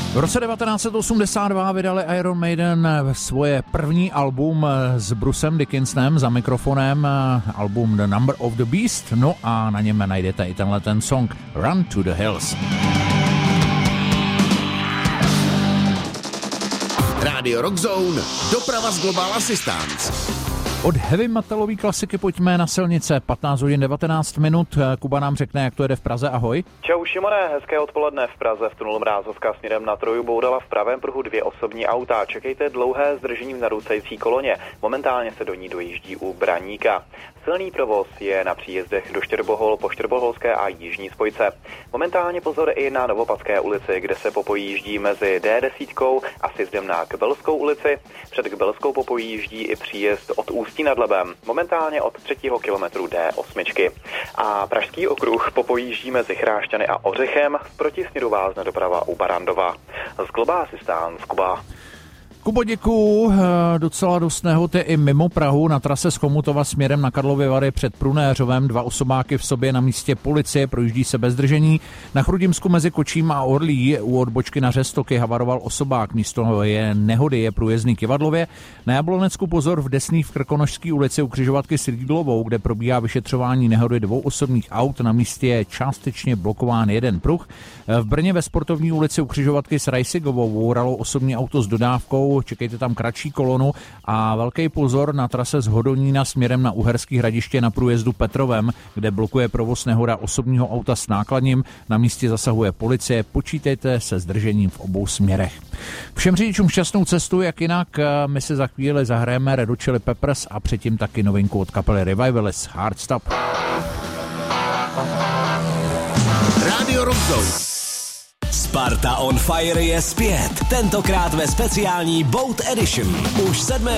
V roce 1982 vydali Iron Maiden svoje první album s Brucem Dickinsonem za mikrofonem, album The Number of the Beast, no a na něm najdete i ten song Run to the Hills. Radio Rock Zone, doprava z Global Assistance. Od heavy metalové klasiky pojďme na silnice. 15 hodin 19 minut. Kuba nám řekne, jak to jede v Praze. Ahoj. Čau Šimone, hezké odpoledne v Praze. V tunelu Mrázovka směrem na Troju boudala v pravém pruhu 2 osobní auta. Čekejte dlouhé zdržení v narůcající koloně. Momentálně se do ní dojíždí u Braníka. Silný provoz je na příjezdech do Štěrbohol po Štěrboholské a jižní spojce. Momentálně pozor i na Novopadské ulici, kde se popojíždí mezi D10 a sjezdem na Kbelskou ulici. Před Kbelskou popojíždí i příjezd od Ústí nad Labem, momentálně od 3. kilometru D8. A Pražský okruh popojíždí mezi Chrášťany a Ořechem, v protisměru vázne doprava u Barandova. Z Global Assistance, Kuba. Kubo, děkuju. Docela dost nehod je i mimo Prahu. Na trase z Chomutova směrem na Karlovy Vary před Prunéřovem 2 osobáky v sobě na místě policie, projíždí se bez zdržení. Na Chrudimsku mezi Kočím a Orlí u odbočky na Řestoky havaroval osobák. Místo nehody je průjezdný Kivadlově. Na Jablonecku pozor v Desných v Krkonošské ulici u křižovatky s Rýdlovou, kde probíhá vyšetřování nehody 2 osobních aut. Na místě je částečně blokován jeden pruh. V Brně ve Sportovní ulici u křižovatky s Rajsigovou vouralo osobní auto s dodávkou. Čekejte tam kratší kolonu a velký pozor na trase z Hodonína směrem na Uherský Hradiště na průjezdu Petrovem, kde blokuje provoz nehoda osobního auta s nákladním. Na místě zasahuje policie. Počítejte se zdržením v obou směrech. Všem řidičům šťastnou cestu, jak jinak. My si za chvíli zahrajeme Red Hot Chili Peppers a předtím taky novinku od kapely Revivalists Hard Stop. Radio Rock Zone. Sparta on Fire je zpět, tentokrát ve speciální Boat Edition. Už 7.